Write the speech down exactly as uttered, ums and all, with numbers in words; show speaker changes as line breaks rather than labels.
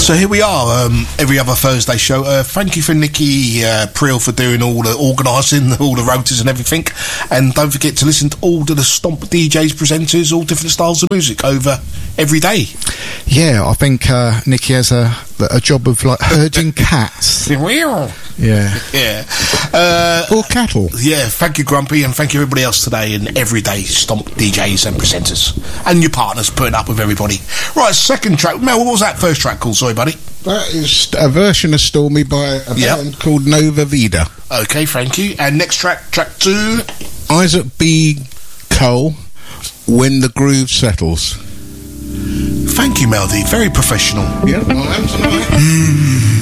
So here we are, um, every other Thursday show. Uh, thank you for Nikki uh, Prill for doing all the organising, all the rotors and everything. And don't forget to listen to all of the Stomp D Js, presenters, all different styles of music over every day.
Yeah, I think uh, Nikki has a, a job of like herding cats.
Yeah.
Yeah.
Uh,
or cattle.
Yeah, thank you, Grumpy, and thank you everybody else today and everyday Stomp D Js and presenters. And your partners putting up with everybody. Right, second track. Mel, what was that first track called? Sorry, buddy.
That is a version of Stormy by a
yep.
band called Nova Vida.
Okay, thank you. And next track, track two.
Isaac B. Cole, When the Groove Settles.
Thank you, Melody. Very professional.
Yeah, I am tonight.